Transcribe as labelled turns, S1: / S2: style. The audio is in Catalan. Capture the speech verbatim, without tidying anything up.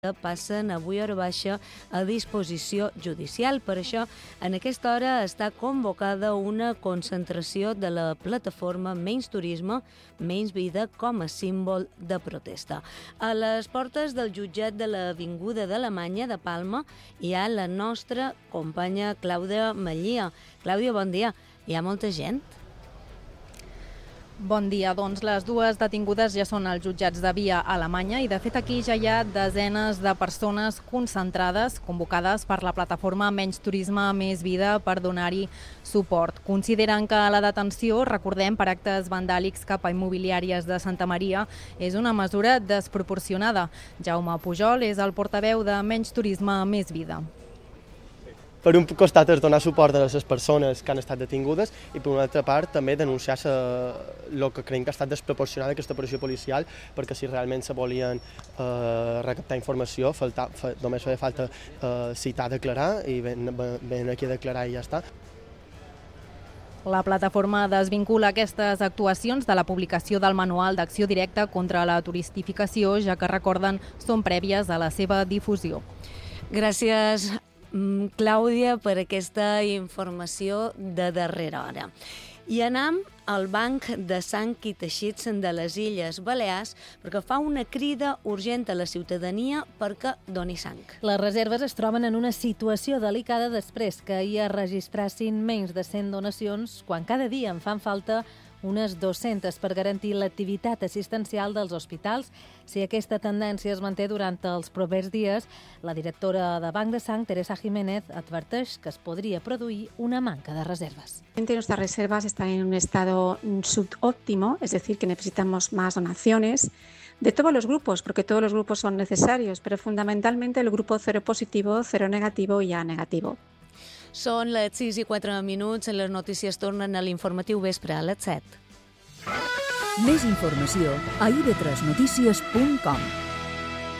S1: passen avui hora baixa a disposició judicial. Per això, en aquesta hora està convocada una concentració de la plataforma Menys Turisme, Menys Vida com a símbol de protesta. A les portes del jutjat de l'Avinguda d'Alemanya de Palma hi ha la nostra companya Clàudia Mallia. Clàudia, bon dia. Hi ha molta gent?
S2: Bon dia. Doncs les dues detingudes ja són als jutjats de Via Alemanya i de fet aquí ja hi ha desenes de persones concentrades, convocades per la plataforma Menys Turisme, Més Vida per donar-hi suport. Consideren que la detenció, recordem, per actes vandàlics cap a immobiliàries de Santa Maria és una mesura desproporcionada. Jaume Pujol és el portaveu de Menys Turisme, Més Vida.
S3: Per un costat és donar suport a les persones que han estat detingudes i per una altra part també denunciar el que creiem que ha estat desproporcionada aquesta operació policial, perquè si realment se volien eh, recaptar informació falta, fa, només feia falta eh, citar, declarar i ven, ven aquí a declarar i ja està.
S2: La plataforma desvincula aquestes actuacions de la publicació del Manual d'Acció Directa contra la Turistificació, ja que, recorden, són prèvies a la seva difusió.
S1: Gràcies, Clàudia, per aquesta informació de darrera hora. I anem al Banc de Sang i Teixits de les Illes Balears perquè fa una crida urgent a la ciutadania perquè doni sang.
S4: Les reserves es troben en una situació delicada després que ahir es registrassin menys de cent donacions, quan cada dia en fan falta unes dues-centes per garantir l'activitat assistencial dels hospitals. Si aquesta tendència es manté durant els propers dies, la directora de Banc de Sang, Teresa Jiménez, adverteix que es podria produir una manca de reservas.
S5: Nuestras reservas están en un estado subóptimo, es decir, que necesitamos más donaciones de todos los grupos, porque todos los grupos son necesarios, pero fundamentalmente el grupo cero positivo, cero negativo y A negativo.
S1: Són les sis i quatre minuts, les notícies tornen a l'informatiu vespre a les set.
S6: Més informació a i ve tres notícies punt com.